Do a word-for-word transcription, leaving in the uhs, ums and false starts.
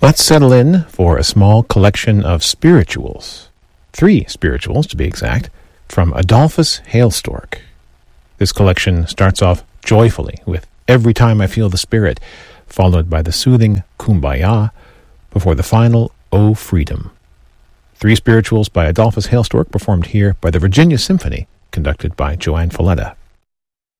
Let's settle in for a small collection of spirituals, three spirituals to be exact, from Adolphus Hailstork. This collection starts off joyfully with Every Time I Feel the Spirit, followed by the soothing Kumbaya, before the final O Freedom. Three spirituals by Adolphus Hailstork performed here by the Virginia Symphony, conducted by Joanne Falletta.